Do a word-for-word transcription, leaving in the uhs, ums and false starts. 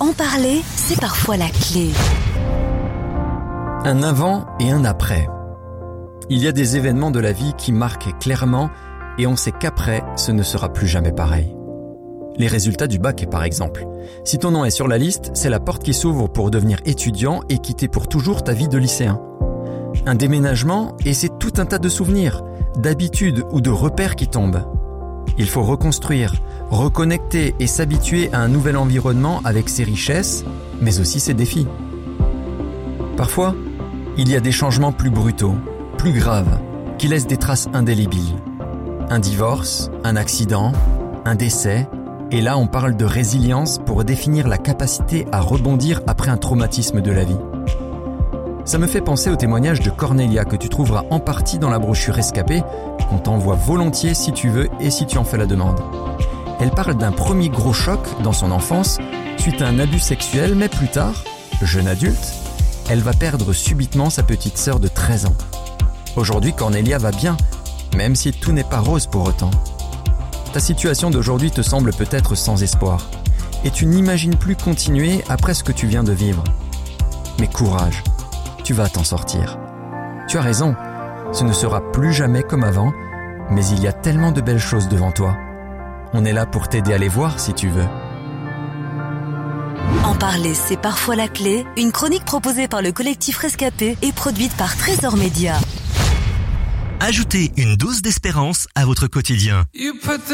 En parler, c'est parfois la clé. Un avant et un après. Il y a des événements de la vie qui marquent clairement et on sait qu'après, ce ne sera plus jamais pareil. Les résultats du bac, par exemple. Si ton nom est sur la liste, c'est la porte qui s'ouvre pour devenir étudiant et quitter pour toujours ta vie de lycéen. Un déménagement et c'est tout un tas de souvenirs, d'habitudes ou de repères qui tombent. Il faut reconstruire, reconnecter et s'habituer à un nouvel environnement avec ses richesses, mais aussi ses défis. Parfois, il y a des changements plus brutaux, plus graves, qui laissent des traces indélébiles. Un divorce, un accident, un décès, et là on parle de résilience pour définir la capacité à rebondir après un traumatisme de la vie. Ça me fait penser au témoignage de Cornelia que tu trouveras en partie dans la brochure Rescapé, qu'on t'envoie volontiers si tu veux et si tu en fais la demande. Elle parle d'un premier gros choc dans son enfance suite à un abus sexuel, mais plus tard, jeune adulte, elle va perdre subitement sa petite sœur de treize ans. Aujourd'hui, Cornelia va bien, même si tout n'est pas rose pour autant. Ta situation d'aujourd'hui te semble peut-être sans espoir, et tu n'imagines plus continuer après ce que tu viens de vivre. Mais courage, tu vas t'en sortir. Tu as raison, ce ne sera plus jamais comme avant, mais il y a tellement de belles choses devant toi. On est là pour t'aider à les voir si tu veux. En parler, c'est parfois la clé. Une chronique proposée par le collectif Rescapé et produite par Trésor Média. Ajoutez une dose d'espérance à votre quotidien.